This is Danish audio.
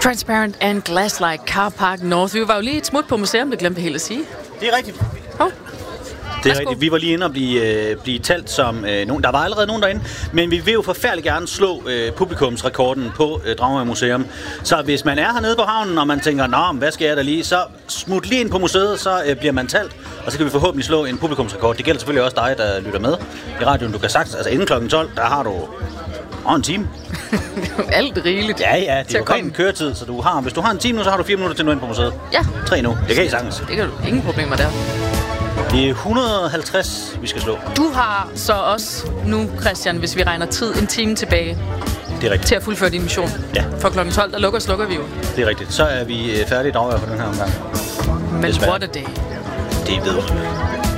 Transparent and Glass-like Car Park North. Vi var jo lige et smut på museum, det glemte jeg helt at sige. Det er rigtigt. Hov. Det er rigtigt. Vi var lige inde og blive talt som nogen. Der var allerede nogen derinde, men vi vil jo forfærdeligt gerne slå publikumsrekorden på Dragør Museum. Så hvis man er hernede på havnen, og man tænker, nå, hvad skal jeg da lige, så smut lige ind på museet, så bliver man talt, og så kan vi forhåbentlig slå en publikumsrekord. Det gælder selvfølgelig også dig, der lytter med i radioen. Du kan sagt, altså inden kl. 12, der har du en time. Alt rigeligt. Ja, det er jo ren køretid, så hvis du har en time nu, så har du 4 minutter til at nå ind på museet. Ja. 3 nu. Det kan I sagtens. Det kan du. Ingen problemer der. Det er 150, vi skal slå. Du har så også nu, Christian, hvis vi regner tid, en time tilbage. Det er rigtigt. Til at fuldføre din mission. Ja. For kl. 12, der slukker vi jo. Det er rigtigt. Så er vi færdige i Dragør for den her omgang. Men what a day. Det ved du.